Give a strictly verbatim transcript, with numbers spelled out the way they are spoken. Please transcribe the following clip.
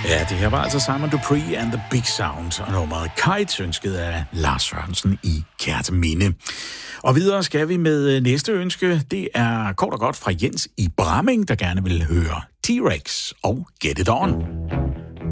Ja, det her var altså Simon Dupree and the Big Sound, og nummeret Kite, ønsket af Lars Sørensen i Kerteminde. Og videre skal vi med næste ønske. Det er kort og godt fra Jens i Bramming, der gerne vil høre T-Rex og Get It On.